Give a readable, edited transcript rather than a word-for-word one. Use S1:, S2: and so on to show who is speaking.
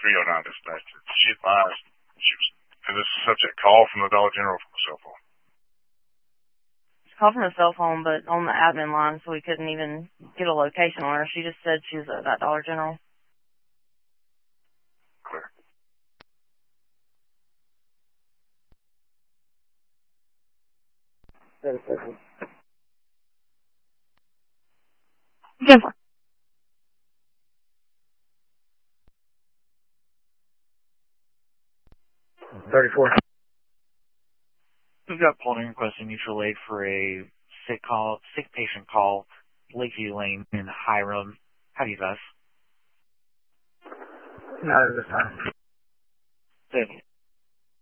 S1: 309 dispatch. She advised this is a subject call from the Dollar General from the cell phone.
S2: She called from a cell phone, but on the admin line, so we couldn't even get a location on her. She just said she was at that Dollar General.
S1: Clear.
S2: Jennifer.
S3: We've got polling requesting mutual aid for a sick patient call, Lakeview Lane in Hiram. How do you guys?
S4: Not at this time.
S3: Good.